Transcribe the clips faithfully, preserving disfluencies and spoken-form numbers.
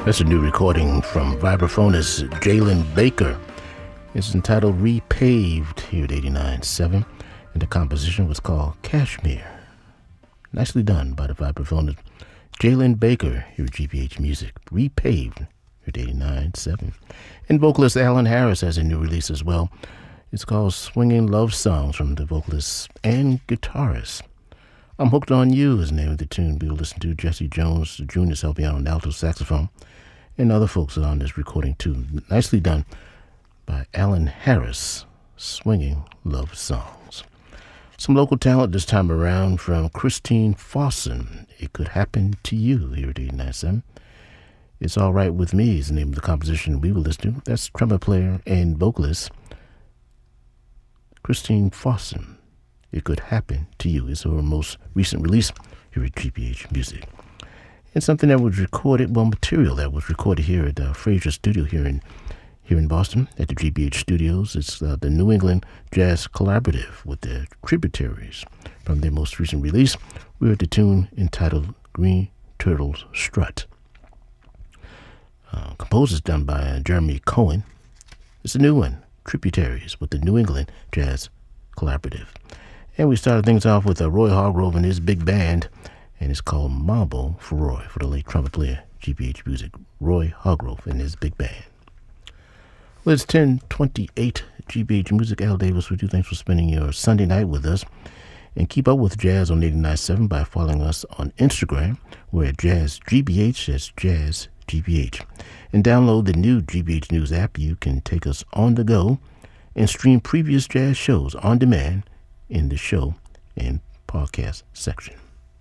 That's a new recording from vibraphonist Jalen Baker. It's entitled Repaved here at eighty-nine point seven, and the composition was called Kashmir. Nicely done by the vibraphonist Jalen Baker here at G B H Music. Repaved here at eighty-nine point seven. And vocalist Alan Harris has a new release as well. It's called Swinging Love Songs from the vocalist and guitarist. I'm Hooked on You is the name of the tune. We'll listen to Jesse Jones Junior helping out on alto saxophone, and other folks are on this recording too. Nicely done by Alan Harris, Swinging Love Songs. Some local talent this time around from Christine Fawson. It Could Happen to You here at eighty-nine point seven. It's All Right With Me is the name of the composition we will listen to. That's trumpet player and vocalist Christine Fawson. It Could Happen to You is her most recent release here at G B H Music. And something that was recorded, well, material that was recorded here at uh, Fraser Studio here in here in Boston at the G B H Studios. It's uh, the New England Jazz Collaborative with their tributaries from their most recent release. We heard the tune entitled Green Turtles Strut. Uh, composed done by uh, Jeremy Cohen. It's a new one, Tributaries with the New England Jazz Collaborative. And we started things off with uh, Roy Hargrove and his big band, and it's called Mambo for Roy, for the late trumpet player, G B H Music, Roy Hargrove and his big band. Well, it's ten twenty-eight, G B H Music. Al Davis with you. Thanks for spending your Sunday night with us. And keep up with Jazz on eighty-nine point seven by following us on Instagram. We're at Jazz G B H, that's Jazz G B H. And download the new G B H News app. You can take us on the go and stream previous jazz shows on demand in the show and podcast section.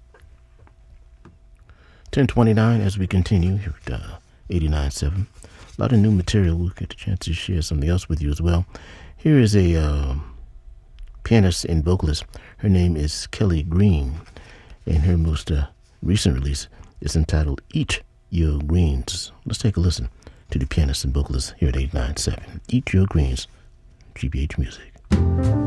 ten twenty-nine as we continue here at uh, eighty-nine point seven. A lot of new material. We'll get a chance to share something else with you as well. Here is a uh, pianist and vocalist. Her name is Kelly Green, and her most uh, recent release is entitled Eat Your Greens. Let's take a listen to the pianist and vocalist here at eighty-nine point seven. Eat Your Greens, G B H Music.